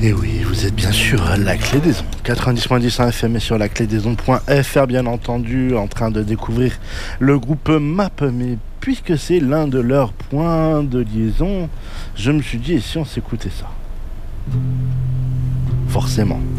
Et oui, vous êtes bien sûr à la clé des ondes, 90.10 FM et sur la clé des ondes.fr bien entendu, en train de découvrir le groupe MAP, mais puisque c'est l'un de leurs points de liaison, je me suis dit, et si on s'écoutait ça? Forcément.